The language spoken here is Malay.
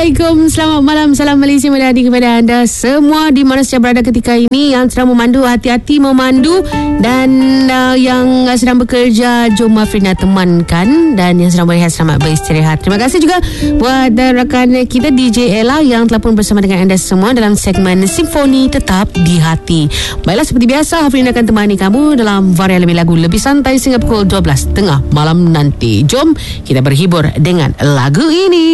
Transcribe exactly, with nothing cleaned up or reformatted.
Assalamualaikum, selamat malam, salam Malaysia meladi kepada anda semua di mana saja berada ketika ini. Yang sedang memandu, hati-hati memandu. Dan uh, yang sedang bekerja, jom Afrina temankan. Dan yang sedang berehat, selamat beristirahat. Terima kasih juga buat uh, rakan kita D J Ella yang telah pun bersama dengan anda semua dalam segmen Simfoni Tetap di Hati. Baiklah, seperti biasa Afrina akan temani kamu dalam varian lebih lagu lebih santai sehingga pukul dua belas tengah malam nanti. Jom kita berhibur dengan lagu ini.